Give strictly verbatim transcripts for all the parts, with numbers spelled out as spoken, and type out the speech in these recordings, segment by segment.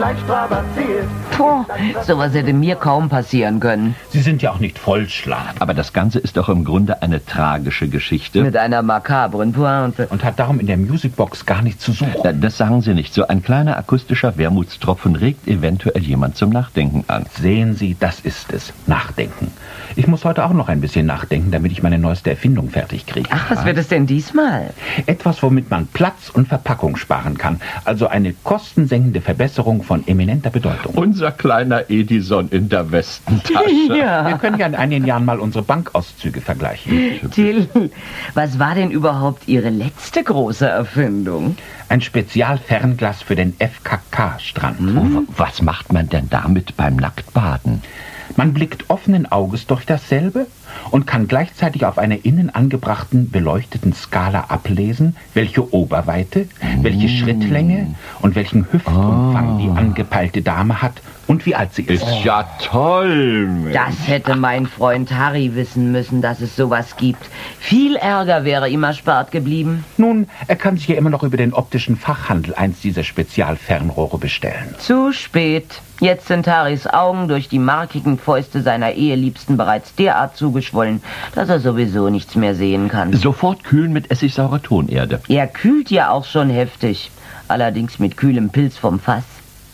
Puh, sowas hätte mir kaum passieren können. Sie sind ja auch nicht vollschlag. Aber das Ganze ist doch im Grunde eine tragische Geschichte. Mit einer makabren Pointe. Und hat darum in der Musicbox gar nichts zu suchen. Ja, das sagen Sie nicht. So ein kleiner akustischer Wermutstropfen regt eventuell jemand zum Nachdenken an. Sehen Sie, das ist es. Nachdenken. Ich muss heute auch noch ein bisschen nachdenken, damit ich meine neueste Erfindung fertig kriege. Ach, was wird es denn diesmal? Etwas, womit man Platz und Verpackung sparen kann. Also eine kostensenkende Verbesserung von eminenter Bedeutung. Unser kleiner Edison in der Westentasche. Ja. Wir können ja in einigen Jahren mal unsre Bankauszüge vergleichen. Till, was war denn überhaupt Ihre letzte große Erfindung? Ein Spezialfernglas für den F K K-Strand. Hm? Was macht man denn damit beim Nacktbaden? Man blickt offenen Auges durch dasselbe und kann gleichzeitig auf einer innen angebrachten beleuchteten Skala ablesen, welche Oberweite, welche Schrittlänge und welchen Hüftumfang die angepeilte Dame hat und wie alt sie ist. Ist ja toll, Mensch. Das hätte mein Freund Harry wissen müssen, dass es sowas gibt. Viel Ärger wäre ihm erspart geblieben. Nun, er kann sich ja immer noch über den optischen Fachhandel eins dieser Spezialfernrohre bestellen. Zu spät. Jetzt sind Harrys Augen durch die markigen Fäuste seiner Eheliebsten bereits derart zugeschwollen, dass er sowieso nichts mehr sehen kann. Sofort kühlen mit essigsaurer Tonerde. Er kühlt ja auch schon heftig. Allerdings mit kühlem Pilz vom Fass.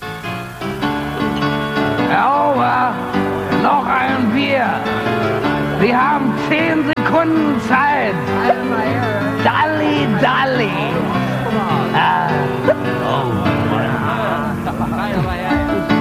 Herr Ober, noch ein Bier. Sie haben zehn Sekunden Zeit. Dalli, Dalli. Ah.